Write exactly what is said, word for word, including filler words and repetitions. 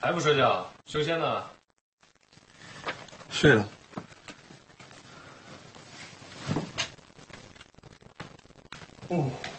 还不睡觉？修仙呢？ 睡了。 哦。